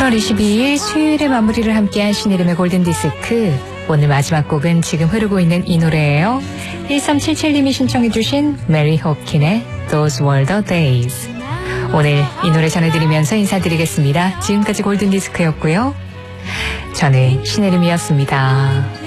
11월 22일 수요일에 마무리를 함께한 신이름의 골든디스크. 오늘 마지막 곡은 지금 흐르고 있는 이 노래예요. 1377님이 신청해 주신 메리 홉킨의 Those Were the Days. 오늘 이 노래 전해드리면서 인사드리겠습니다. 지금까지 골든디스크였고요. 저는 신혜림이었습니다.